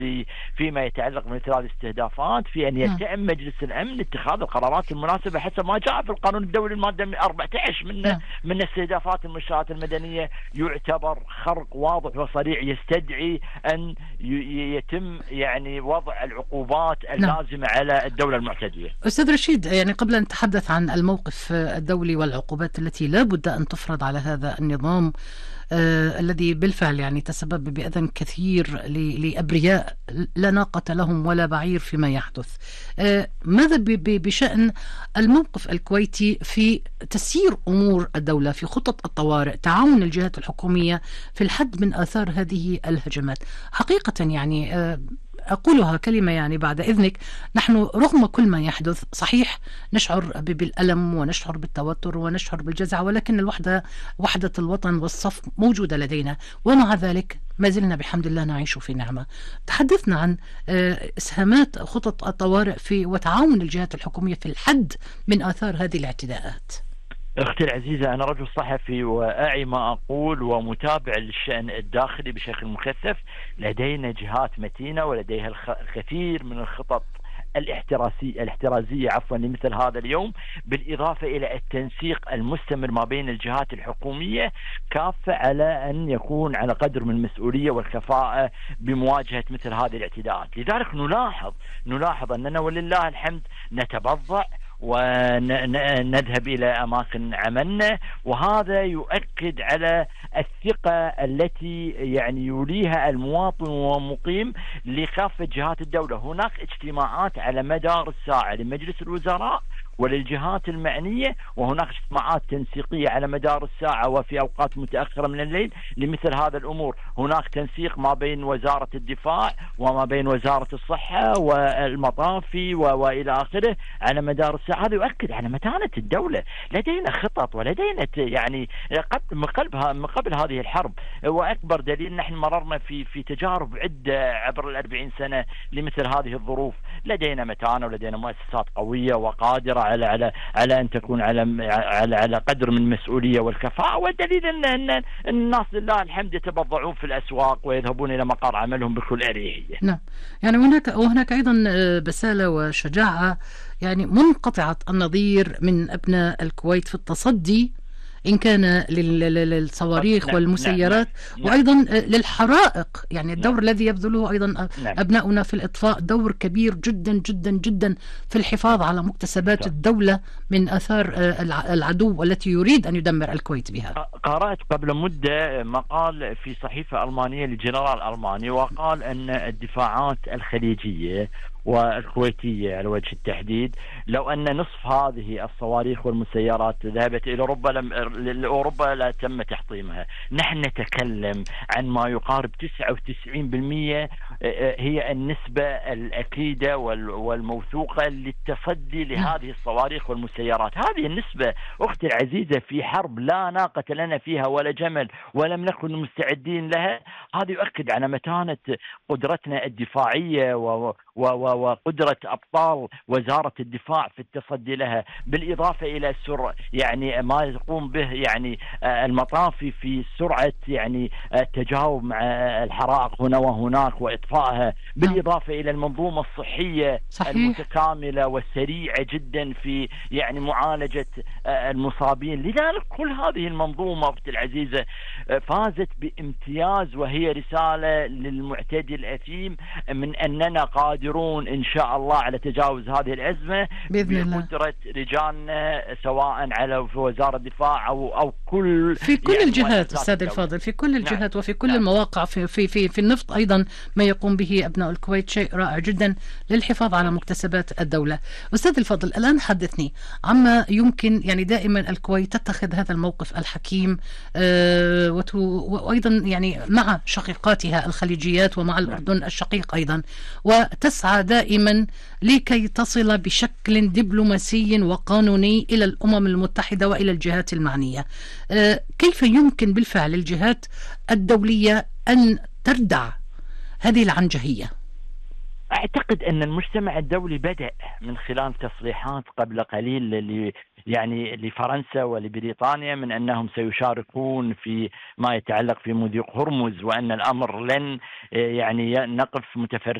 فيما يتعلق بمثل هذه الاستهدافات، في أن يتم مجلس الأمن اتخاذ القرارات المناسبة حسب ما جاء في القانون الدولي المادة 14 من استهدافات المنشآت المدنية، يعتبر خرق واضح وصريح يستدعي أن يتم يعني وضع العقوبات اللازمة على الدولة المعتدية. أستاذ رشيد، يعني قبل أن نتحدث عن الموقف الدولي والعقوبات التي لا بد أن تفرض على هذا النظام الذي بالفعل يعني تسبب بأذى كثير لأبرياء لا ناقة لهم ولا بعير فيما يحدث، ماذا بشأن الموقف الكويتي في تسيير أمور الدولة في خطط الطوارئ، تعاون الجهات الحكومية في الحد من آثار هذه الهجمات؟ حقيقة يعني أقولها كلمة يعني بعد إذنك، نحن رغم كل ما يحدث صحيح نشعر بالألم ونشعر بالتوتر ونشعر بالجزع، ولكن وحدة الوطن والصف موجودة لدينا، ومع ذلك ما زلنا بحمد الله نعيش في نعمة. تحدثنا عن إسهامات خطط الطوارئ وتعاون الجهات الحكومية في الحد من آثار هذه الاعتداءات. أختي العزيزة، أنا رجل صحفي وأعي ما أقول ومتابع للشأن الداخلي بشكل مكثف. لدينا جهات متينة ولديها الكثير من الخطط الاحترازية لمثل هذا اليوم، بالإضافة إلى التنسيق المستمر ما بين الجهات الحكومية كافة على أن يكون على قدر من المسؤولية والكفاءة بمواجهة مثل هذه الاعتداءات. لذلك نلاحظ أننا ولله الحمد نتبضع ونذهب إلى أماكن عملنا، وهذا يؤكد على الثقة التي يعني يوليها المواطن ومقيم لكافة جهات الدولة. هناك اجتماعات على مدار الساعة لمجلس الوزراء وللجهات المعنية، وهناك اجتماعات تنسيقية على مدار الساعة وفي أوقات متأخرة من الليل لمثل هذا الأمور. هناك تنسيق ما بين وزارة الدفاع وما بين وزارة الصحة والمطافي وإلى آخره على مدار الساعة. هذا يؤكد على متانة الدولة. لدينا خطط ولدينا يعني من قبل هذه الحرب، وأكبر دليل نحن مررنا في تجارب عدة عبر 40 سنة لمثل هذه الظروف. لدينا متانة ولدينا مؤسسات قوية وقادرة على أن تكون على قدر من المسؤولية والكفاءة، والدليل أن الناس لله الحمد يتبضعون في الأسواق ويذهبون إلى مقر عملهم بكل أريحية. نعم، يعني هناك أيضا بسالة وشجاعة يعني منقطعة النظير من أبناء الكويت في التصدي إن كان للصواريخ والمسيرات وأيضا للحرائق. يعني الدور الذي يبذله أيضا أبناؤنا في الإطفاء دور كبير جدا جدا جدا في الحفاظ على مكتسبات الدولة من آثار العدو التي يريد أن يدمر الكويت بها. قرأت قبل مدة مقال في صحيفة ألمانية لجنرال ألماني، وقال أن الدفاعات الخليجية والكويتية على وجه التحديد، لو أن نصف هذه الصواريخ والمسيرات ذهبت إلى أوروبا لا تم تحطيمها. نحن نتكلم عن ما يقارب 99% هي النسبة الأكيدة والموثوقة للتصدي لهذه الصواريخ والمسيرات. هذه النسبة أختي العزيزة في حرب لا ناقة لنا فيها ولا جمل ولم نكن مستعدين لها. هذا يؤكد على متانة قدرتنا الدفاعية وقدرة أبطال وزارة الدفاع في التصدي لها، بالإضافة إلى يعني ما يقوم به يعني المطافي في سرعة يعني التجاوب مع الحرائق هنا وهناك وإطفائها، بالإضافة إلى المنظومة الصحية المتكاملة والسريعة جدا في يعني معالجة المصابين. لذلك كل هذه المنظومة أختي العزيزة فازت بامتياز، وهي رسالة للمعتدي الأثيم من أننا قادرون إن شاء الله على تجاوز هذه الأزمة بقدرة رجالنا، سواء على في وزارة الدفاع أو في كل يعني الجهات أستاذ الفاضل، في كل الجهات وفي كل المواقع، في النفط أيضا ما يقوم به أبناء الكويت شيء رائع جدا للحفاظ على مكتسبات الدولة. أستاذ الفاضل، الآن حدثني عما يمكن، يعني دائما الكويت تتخذ هذا الموقف الحكيم وأيضا يعني مع شقيقاتها الخليجيات ومع الأردن الشقيق أيضا، وتسعى دائما لكي تصل بشكل دبلوماسي وقانوني إلى الأمم المتحدة وإلى الجهات المعنية. كيف يمكن بالفعل الجهات الدولية أن تردع هذه العنجهية؟ أعتقد أن المجتمع الدولي بدأ من خلال تصريحات قبل قليل يعني لفرنسا ولبريطانيا من أنهم سيشاركون في ما يتعلق في مضيق هرمز، وأن الأمر لن يعني نقف متفرغ